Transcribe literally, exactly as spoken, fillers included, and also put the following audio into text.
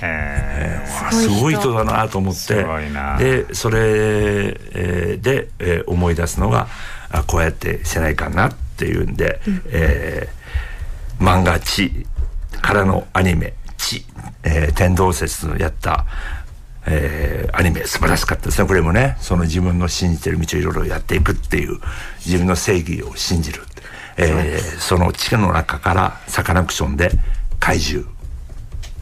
えー、すごい人だなと思って、でそれ、えー、で、えー、思い出すのがあこうやってせないかなっていうんで、うんえー、漫画地からのアニメ地、えー、天動説のやったえー、アニメ素晴らしかったですね。これもね、その自分の信じてる道をいろいろやっていくっていう、自分の正義を信じる、えー、その地下の中からサカナクションで怪獣